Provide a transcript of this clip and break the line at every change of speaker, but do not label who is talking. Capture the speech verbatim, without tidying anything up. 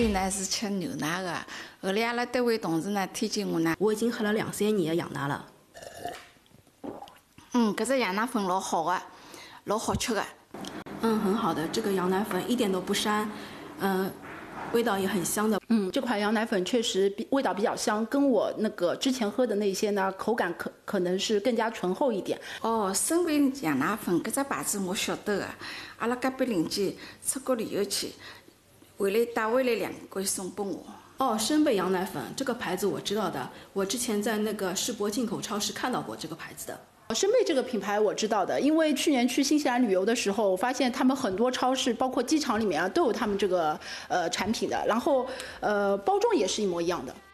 前呢是吃牛奶的，后来阿拉单位同事呢推荐我呢，
我已经喝了两三年的羊奶了。
嗯，搿只羊奶粉老好的，老好吃的。
嗯，很好的，这个羊奶粉一点都不膻，嗯、呃，味道也很香的。
嗯，这款羊奶粉确实比味道比较香，跟我那个之前喝的那些呢，口感可可能是更加醇厚一点。
哦，生贝羊奶粉搿只牌子我晓得的，阿拉隔壁邻居出国旅游去，回来带回来两罐送拨我。
哦，生贝羊奶粉这个牌子我知道的，我之前在那个世博进口超市看到过这个牌子的。
生贝这个品牌我知道的，因为去年去新西兰旅游的时候，我发现他们很多超市，包括机场里面啊，都有他们这个呃产品的，然后呃包装也是一模一样的。